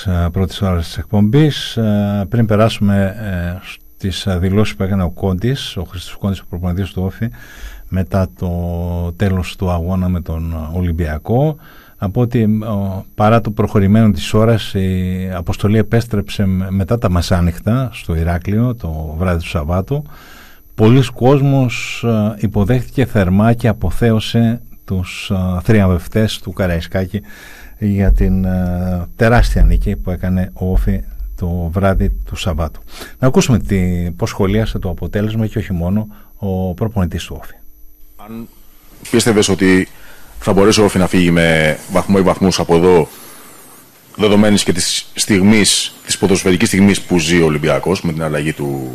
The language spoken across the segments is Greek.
της πρώτης ώρας της εκπομπής. Πριν περάσουμε στις δηλώσεις που έκανε ο Κόντης, ο Χρήστος Κόντης, ο προπονητής του Όφη, μετά το τέλος του αγώνα με τον Ολυμπιακό, από ότι παρά το προχωρημένο της ώρας η αποστολή επέστρεψε μετά τα μεσάνυχτα στο Ηράκλειο το βράδυ του Σαββάτου. Πολλοί κόσμος υποδέχτηκε θερμά και αποθέωσε τους θριαμβευτές του Καραϊσκάκη για την τεράστια νίκη που έκανε ο Όφη το βράδυ του Σαββάτου. Να ακούσουμε πώς σχολίασε το αποτέλεσμα και όχι μόνο ο προπονητής του Όφη. Αν πίστευες ότι θα μπορέσει ο Όφη να φύγει με βαθμό ή βαθμούς από εδώ, δεδομένης και της στιγμής, της ποδοσφαιρικής στιγμής που ζει ο Ολυμπιακός με την αλλαγή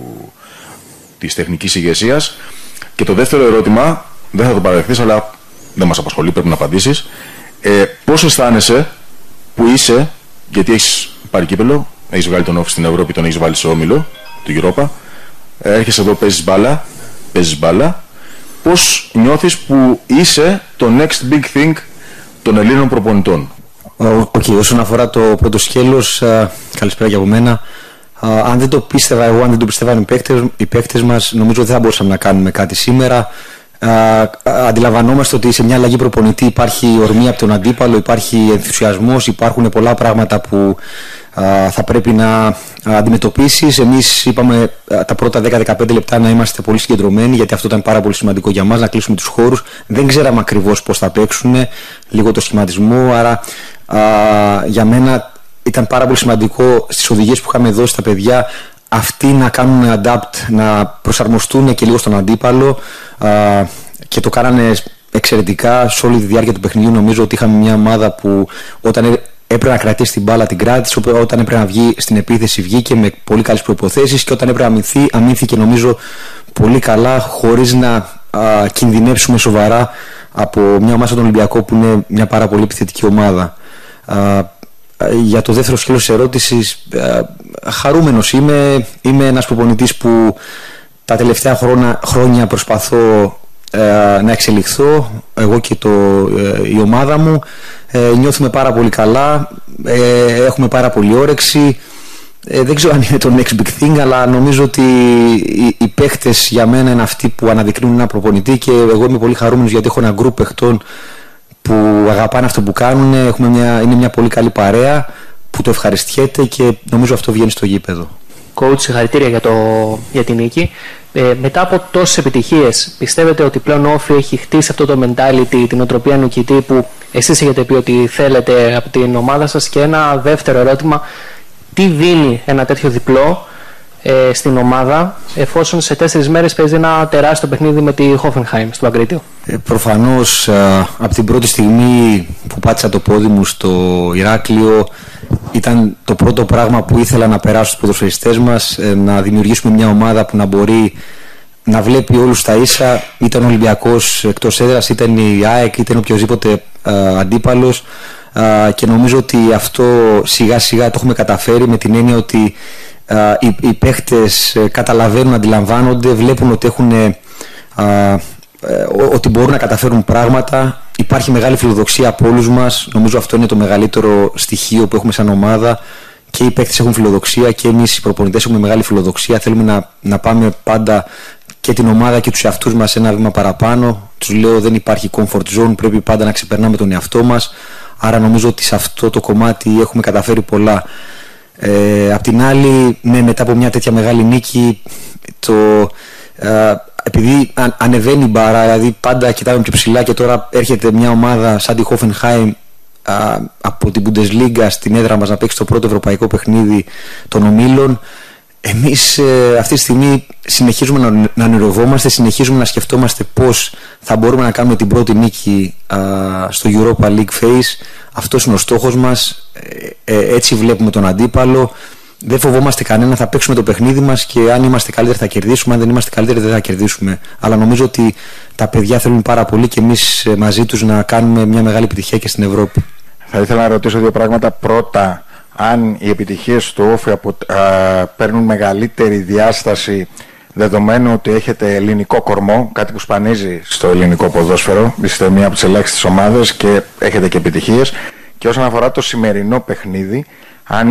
της τεχνικής ηγεσίας? Και το δεύτερο ερώτημα, δεν θα το παραδεχθείς, αλλά δεν μας απασχολεί, πρέπει να απαντήσεις. Πώς αισθάνεσαι που είσαι, γιατί έχεις πάρει κύπελλο, έχεις βγάλει τον Όφη στην Ευρώπη, τον έχεις βάλει σε όμιλο του Europa, έρχεσαι εδώ, παίζεις μπάλα. Πώς νιώθεις που είσαι το next big thing των Ελλήνων προπονητών? Όσον αφορά το πρώτο σκέλος, καλησπέρα και από μένα. Αν δεν το πίστευα εγώ, αν δεν το πίστευαν οι παίκτες μας, νομίζω ότι δεν θα μπορούσαμε να κάνουμε κάτι σήμερα. Αντιλαμβανόμαστε ότι σε μια αλλαγή προπονητή υπάρχει ορμή από τον αντίπαλο, υπάρχει ενθουσιασμός, υπάρχουν πολλά πράγματα που θα πρέπει να αντιμετωπίσεις. Εμείς είπαμε τα πρώτα 10-15 λεπτά να είμαστε πολύ συγκεντρωμένοι, γιατί αυτό ήταν πάρα πολύ σημαντικό για μας, να κλείσουμε τους χώρους. Δεν ξέραμε ακριβώς πώς θα παίξουν, λίγο το σχηματισμό, άρα για μένα ήταν πάρα πολύ σημαντικό στις οδηγίες που είχαμε δώσει στα παιδιά αυτοί να κάνουν adapt, να προσαρμοστούν και λίγο στον αντίπαλο, και το κάνανε εξαιρετικά σε όλη τη διάρκεια του παιχνιδιού. Νομίζω ότι είχαμε μια ομάδα που όταν έπρεπε να κρατήσει την μπάλα την κράτησε, όταν έπρεπε να βγει στην επίθεση βγήκε με πολύ καλές προϋποθέσεις, και όταν έπρεπε να αμήνθηκε νομίζω πολύ καλά, χωρίς να κινδυνεύσουμε σοβαρά από μια ομάδα στον Ολυμπιακό που είναι μια πάρα πολύ επιθετική ομάδα. Για το δεύτερο σκέλος της ερώτησης, χαρούμενος είμαι ένας προπονητής που τα τελευταία χρόνια προσπαθώ να εξελιχθώ, εγώ και η ομάδα μου. Νιώθουμε πάρα πολύ καλά, έχουμε πάρα πολύ όρεξη. Δεν ξέρω αν είναι το next big thing, αλλά νομίζω ότι οι παίχτες για μένα είναι αυτοί που αναδεικνύουν ένα προπονητή, και εγώ είμαι πολύ χαρούμενος γιατί έχω ένα γκρουπ παιχτών που αγαπάνε αυτό που κάνουν. Είναι μια πολύ καλή παρέα που το ευχαριστιέται, και νομίζω αυτό βγαίνει στο γήπεδο. Coach, συγχαρητήρια για την νίκη. Μετά από τόσες επιτυχίες, πιστεύετε ότι πλέον ο Όφη έχει χτίσει αυτό το mentality, την οτροπία νικητή που εσείς έχετε πει ότι θέλετε από την ομάδα σας? Και ένα δεύτερο ερώτημα, τι δίνει ένα τέτοιο διπλό στην ομάδα, εφόσον σε 4 μέρες παίζει ένα τεράστιο παιχνίδι με τη Hoffenheim στο Παγκρίτιο? Προφανώς από την πρώτη στιγμή που πάτησα το πόδι μου στο Ηράκλειο, ήταν το πρώτο πράγμα που ήθελα να περάσω στους ποδοσφαιριστές μας, να δημιουργήσουμε μια ομάδα που να μπορεί να βλέπει όλους τα ίσα, ήταν ο Ολυμπιακός εκτός έδρας, ήταν η ΑΕΚ, ήταν οποιοδήποτε αντίπαλος, και νομίζω ότι αυτό σιγά σιγά το έχουμε καταφέρει, με την έννοια ότι οι παίχτες καταλαβαίνουν, αντιλαμβάνονται, βλέπουν ότι ότι μπορούν να καταφέρουν πράγματα. Υπάρχει μεγάλη φιλοδοξία από όλους μας. Νομίζω αυτό είναι το μεγαλύτερο στοιχείο που έχουμε σαν ομάδα. Και οι παίκτες έχουν φιλοδοξία και εμείς οι προπονητές έχουμε μεγάλη φιλοδοξία. Θέλουμε να πάμε πάντα και την ομάδα και τους εαυτούς μας ένα βήμα παραπάνω. Τους λέω, δεν υπάρχει comfort zone, πρέπει πάντα να ξεπερνάμε τον εαυτό μας. Άρα νομίζω ότι σε αυτό το κομμάτι έχουμε καταφέρει πολλά. Απ' την άλλη, μετά από μια τέτοια μεγάλη νίκη, επειδή ανεβαίνει η μπάρα, δηλαδή πάντα κοιτάμε πιο ψηλά, και τώρα έρχεται μια ομάδα σαν τη Hoffenheim από την Bundesliga στην έδρα μας να παίξει το πρώτο ευρωπαϊκό παιχνίδι των ομίλων. Εμείς αυτή τη στιγμή συνεχίζουμε να ονειρευόμαστε, συνεχίζουμε να σκεφτόμαστε πώς θα μπορούμε να κάνουμε την πρώτη νίκη στο Europa League Phase. Αυτός είναι ο στόχος μας, έτσι βλέπουμε τον αντίπαλο. Δεν φοβόμαστε κανένα, θα παίξουμε το παιχνίδι μας, και αν είμαστε καλύτεροι θα κερδίσουμε, αν δεν είμαστε καλύτεροι δεν θα κερδίσουμε. Αλλά νομίζω ότι τα παιδιά θέλουν πάρα πολύ, και εμείς μαζί τους να κάνουμε μια μεγάλη επιτυχία και στην Ευρώπη. Θα ήθελα να ρωτήσω 2 πράγματα. Πρώτα, αν οι επιτυχίες του Όφη παίρνουν μεγαλύτερη διάσταση, δεδομένου ότι έχετε ελληνικό κορμό, κάτι που σπανίζει στο ελληνικό ποδόσφαιρο, είστε μία από τις ελάχιστες ομάδες και έχετε και επιτυχίες. Και όσον αφορά το σημερινό παιχνίδι,